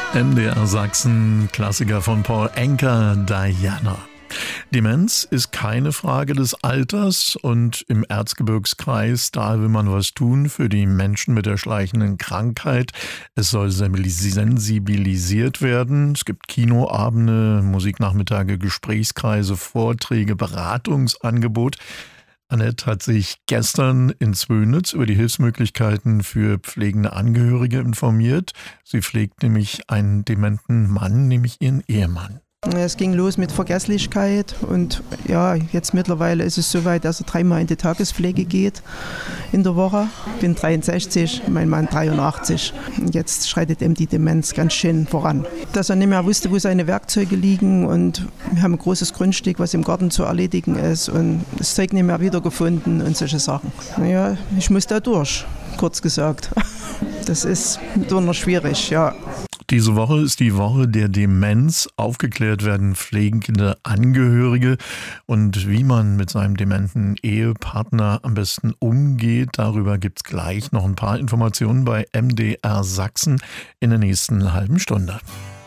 MDR Sachsen, Klassiker von Paul Anka, Diana. Demenz ist keine Frage des Alters und im Erzgebirgskreis, da will man was tun für die Menschen mit der schleichenden Krankheit. Es soll sensibilisiert werden. Es gibt Kinoabende, Musiknachmittage, Gesprächskreise, Vorträge, Beratungsangebot. Annette hat sich gestern in Zwönitz über die Hilfsmöglichkeiten für pflegende Angehörige informiert. Sie pflegt nämlich einen dementen Mann, nämlich ihren Ehemann. Es ging los mit Vergesslichkeit und ja, jetzt mittlerweile ist es soweit, dass er 3-mal in die Tagespflege geht in der Woche. Ich bin 63, mein Mann 83. Und jetzt schreitet ihm die Demenz ganz schön voran. Dass er nicht mehr wusste, wo seine Werkzeuge liegen und wir haben ein großes Grundstück, was im Garten zu erledigen ist und das Zeug nicht mehr wiedergefunden und solche Sachen. Naja, ich muss da durch, kurz gesagt. Das ist mitunter schwierig, ja. Diese Woche ist die Woche der Demenz. Aufgeklärt werden pflegende Angehörige und wie man mit seinem dementen Ehepartner am besten umgeht. Darüber gibt es gleich noch ein paar Informationen bei MDR Sachsen in der nächsten halben Stunde.